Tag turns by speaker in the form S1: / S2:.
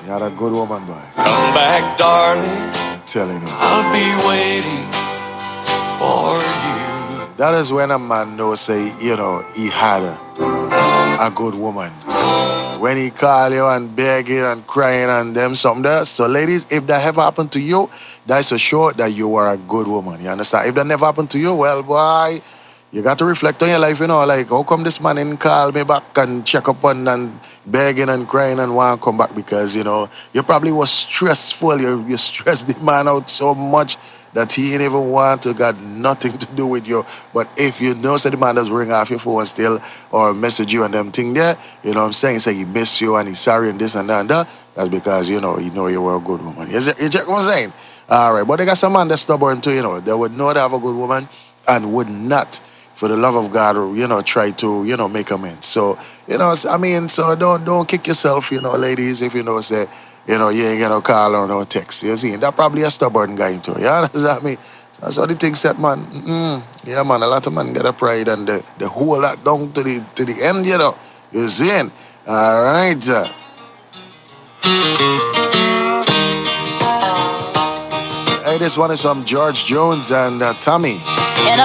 S1: You're a good woman, boy.
S2: Come back, darling.
S1: I'm telling you.
S2: I'll be waiting for you.
S1: That is when a man knows, say, he had a good woman. When he call you and begging and crying and them something there. So ladies, if that ever happened to you, that's a show that you are a good woman. You understand? If that never happened to you, well, boy, you got to reflect on your life, like, how come this man didn't call me back and check up on and begging and crying and want to come back? Because, you probably was stressful. You stressed the man out so much that he ain't even want to got nothing to do with you. But if you know, say the man does ring off your phone still or message you and them thing there, you know what I'm saying? Say he miss you and he's sorry and this and that and that. That's because, he know you were a good woman. You check what I'm saying? All right. But they got some man that's stubborn too, They would know they have a good woman and would not, for the love of God, try to, make amends. So, so don't kick yourself, ladies, if say, you ain't gonna call or no text. You see, that probably a stubborn guy too. You understand me? That's how the thing set, man. Yeah, man, a lot of men get a pride and the whole lot down to the end, You see? All right. Hey, this one is from George Jones and Tommy.